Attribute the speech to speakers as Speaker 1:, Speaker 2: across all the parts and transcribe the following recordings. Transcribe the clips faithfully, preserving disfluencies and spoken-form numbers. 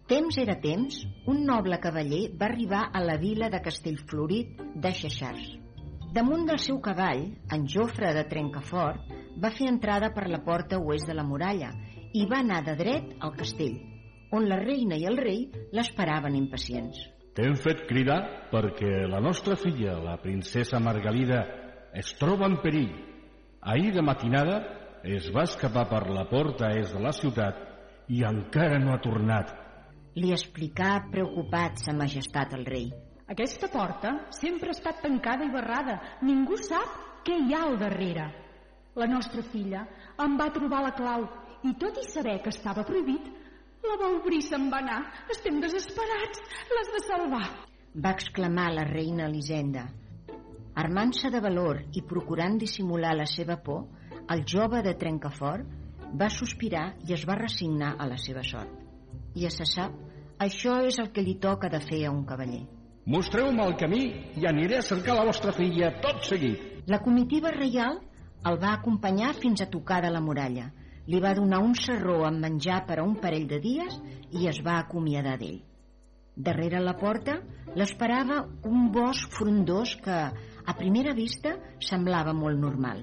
Speaker 1: Temps era temps, un noble cavaller va arribar a la vila de Castellflorit de Xaxars. Damunt del seu cavall, en Jofre de Trencafort va fer entrada per la porta oest de la muralla i va anar de dret al castell, on la reina i el rei l'esperaven impacients.
Speaker 2: T'hem fet cridar perquè la nostra filla, la princesa Margalida, es troba en perill. Ahir de matinada es va escapar per la porta est de la ciutat i encara no ha tornat.
Speaker 1: Li explicà preocupat sa majestat el rei.
Speaker 3: Aquesta porta sempre ha estat tancada i barrada. Ningú sap què hi ha al darrere. La nostra filla em va trobar la clau i tot i saber que estava prohibit, la va obrir i se'n va anar. Estem desesperats, l'has de salvar.
Speaker 1: Va exclamar la reina Elisenda. Armant-se de valor i procurant dissimular la seva por, el jove de Trencafort va sospirar i es va resignar a la seva sort. I se sap, això és el que li toca de fer a un cavaller.
Speaker 2: Mostreu-me el camí i aniré a cercar la vostra filla tot seguit.
Speaker 1: La comitiva reial el va acompanyar fins a tocar de la muralla. Li va donar un sarró amb menjar per a un parell de dies i es va acomiadar d'ell. Darrere la porta l'esperava un bosc frondós que, a primera vista, semblava molt normal.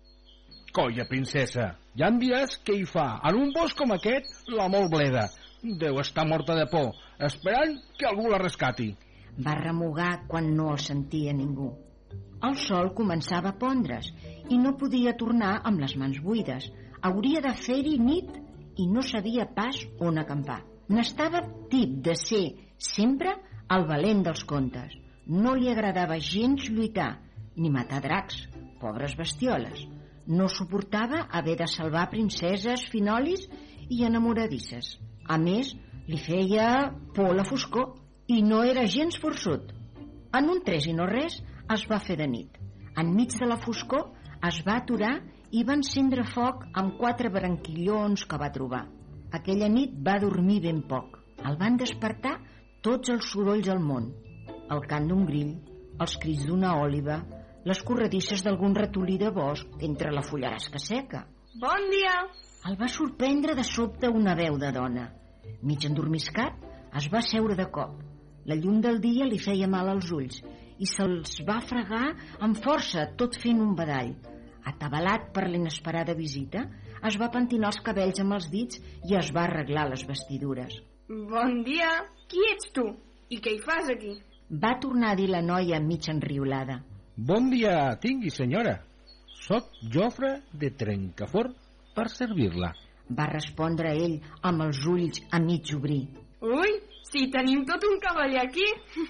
Speaker 2: Colla, princesa, ja em diràs què hi fa en un bosc com aquest la molt bleda. Deu estar morta de por, esperant que algú la rescati.
Speaker 1: Va remugar quan no el sentia ningú. El sol començava a pondre's i no podia tornar amb les mans buides. Hauria de fer-hi nit i no sabia pas on acampar. N'estava tip de ser sempre el valent dels contes. No li agradava gens lluitar, ni matar dracs, pobres bestioles. No suportava haver de salvar princeses, finolis i enamoradisses. A més, li feia por la foscor i no era gens forçut. En un tres i no res es va fer de nit. Enmig de la foscor es va aturar i va encendre foc amb quatre branquillons que va trobar. Aquella nit va dormir ben poc. El van despertar tots els sorolls del món. El cant d'un grill, els crits d'una òliba, les corredisses d'algun ratolí de bosc entre la fullarasca seca.
Speaker 4: Bon dia!
Speaker 1: El va sorprendre de sobte una veu de dona. Mig endormiscat, es va seure de cop. La llum del dia li feia mal als ulls i se'ls va fregar amb força, tot fent un badall. Atabalat per l'inesperada visita, es va pentinar els cabells amb els dits i es va arreglar les vestidures.
Speaker 4: Bon dia! Qui ets tu? I què hi fas aquí?
Speaker 1: Va tornar a dir la noia mig enriolada.
Speaker 2: Bon dia tingui, senyora. Soc Jofre de Trencafort per servir-la.
Speaker 1: Va respondre ell amb els ulls a mig obrir.
Speaker 4: Ui, si tenim tot un cavaller aquí!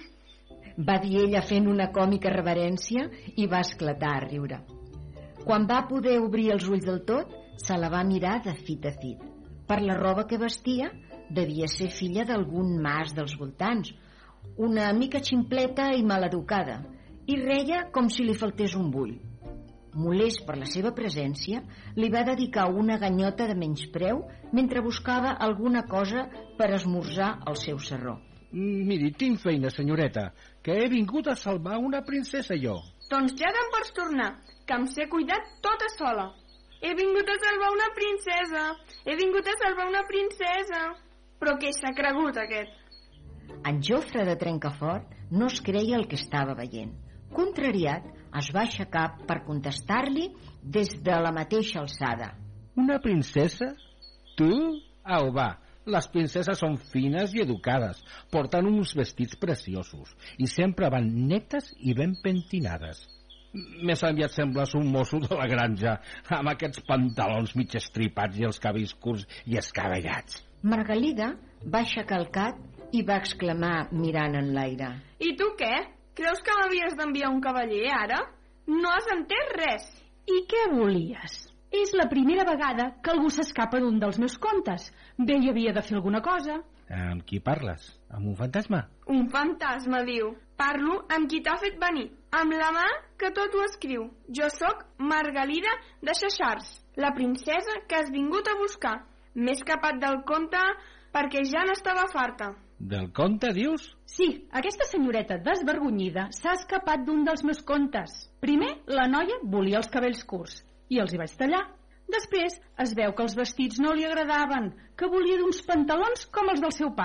Speaker 1: Va dir ella fent una còmica reverència i va esclatar a riure. Quan va poder obrir els ulls del tot, se la va mirar de fit a fit. Per la roba que vestia, devia ser filla d'algun mas dels voltants, una mica ximpleta i maleducada, i reia com si li faltés un bull. Molest per la seva presència, li va dedicar una ganyota de menyspreu mentre buscava alguna cosa per esmorzar al seu sarró.
Speaker 2: Miri, tinc feina, senyoreta, que he vingut a salvar una princesa jo.
Speaker 4: Doncs ja te'n pots tornar, que em sé cuidar tota sola. He vingut a salvar una princesa, he vingut a salvar una princesa. Però què s'ha cregut, aquest?
Speaker 1: En Jofre de Trencafort no es creia el que estava veient. Contrariat, es va aixecar per contestar-li des de la mateixa alçada.
Speaker 2: Una princesa? Tu? Au, va, les princeses són fines i educades, porten uns vestits preciosos i sempre van netes i ben pentinades. Més aviat sembles un mosso de la granja, amb aquests pantalons mig estripats i els cabells curts i escabellats.
Speaker 1: Margalida va aixecar el cap i va exclamar mirant en l'aire.
Speaker 4: I tu què? Creus que m'havies d'enviar un cavaller, ara? No has entès res.
Speaker 3: I què volies? És la primera vegada que algú s'escapa d'un dels meus contes. Bé, hi havia de fer alguna cosa.
Speaker 2: Amb qui parles? Amb un fantasma?
Speaker 4: Un fantasma, diu. Parlo amb qui t'ha fet venir, amb la mà que tot ho escriu. Jo sóc Margalida de Xaxars, la princesa que has vingut a buscar. M'he escapat del conte perquè ja n'estava farta.
Speaker 2: Del conte, dius?
Speaker 3: Sí, aquesta senyoreta desvergonyida s'ha escapat d'un dels meus contes. Primer, la noia volia els cabells curts i els hi vaig tallar. Després es veu que els vestits no li agradaven, que volia d'uns pantalons com els del seu pare.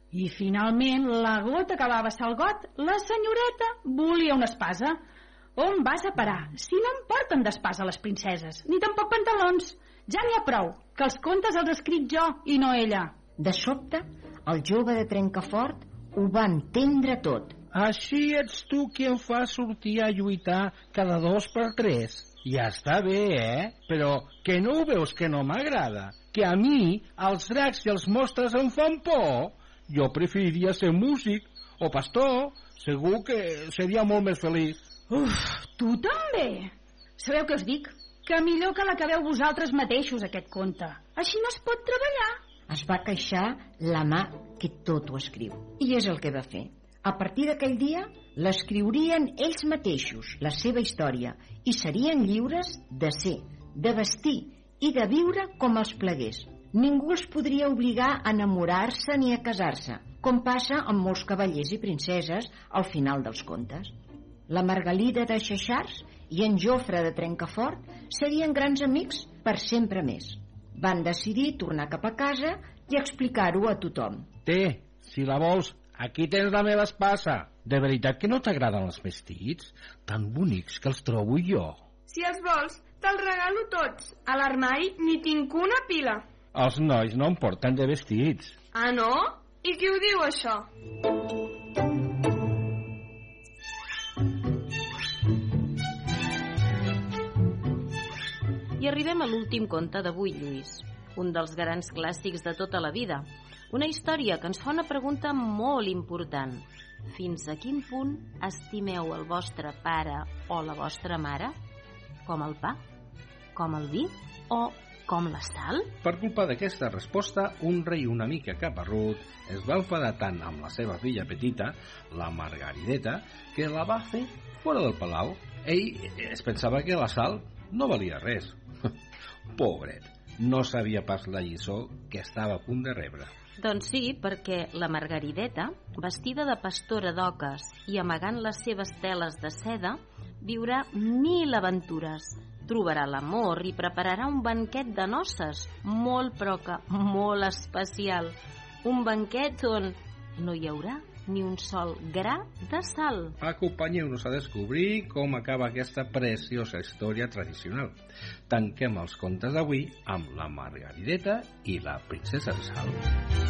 Speaker 3: I finalment, la gota que va vessar el got, la senyoreta volia una espasa. On vas a parar? Si no em porten d'espasa les princeses, ni tampoc pantalons. Ja n'hi ha prou, que els contes els escric jo i no ella.
Speaker 1: De sobte, el jove de Trencafort ho va entendre tot.
Speaker 2: Així ets tu qui em fa sortir a lluitar cada dos per tres. Ja està bé, eh? Però que no ho veus que no m'agrada? Que a mi els dracs i els monstres em fan por? Jo preferiria ser músic o pastor. Segur que seria molt més feliç.
Speaker 3: Uf, tu també! Sabeu què us dic? Que millor que l'acabeu vosaltres mateixos, aquest conte. Així no es pot treballar.
Speaker 1: Es va queixar la mà que tot ho escriu. I és el que va fer. A partir d'aquell dia, l'escriurien ells mateixos, la seva història, i serien lliures de ser, de vestir i de viure com els plegués. Ningú els podria obligar a enamorar-se ni a casar-se, com passa amb molts cavallers i princeses al final dels contes. La Margalida de Xaxars i en Jofre de Trencafort serien grans amics per sempre més. Van decidir tornar cap a casa i explicar-ho a tothom.
Speaker 2: Té, si la vols, aquí tens la meva espasa. De veritat que no t'agraden els vestits? Tan bonics que els trobo jo.
Speaker 4: Si els vols, te'ls regalo tots. A l'armari n'hi tinc una pila.
Speaker 2: Els nois no em porten de vestits.
Speaker 4: Ah, no? I qui ho diu, això?
Speaker 5: I arribem a l'últim conte d'avui, Lluís. Un dels grans clàssics de tota la vida. Una història que ens fa una pregunta molt important. Fins a quin punt estimeu el vostre pare o la vostra mare? Com el pa? Com el vi? O com la sal?
Speaker 2: Per culpa d'aquesta resposta, un rei una mica caparrut es va enfadar tant amb la seva filla petita, la Margarideta, que la va fer fora del palau. Ell es pensava que la sal no valia res. Pobret, no sabia pas la lliçó que estava a punt de rebre.
Speaker 5: Doncs sí, perquè la Margarideta, vestida de pastora d'oques i amagant les seves teles de seda, viurà mil aventures. Trobarà l'amor i prepararà un banquet de noces, molt però que molt especial. Un banquet on no hi haurà ni un sol gra de sal.
Speaker 2: Acompanyeu-nos a descobrir com acaba aquesta preciosa història tradicional. Tanquem els contes d'avui amb la Margarideta i la princesa de Sal.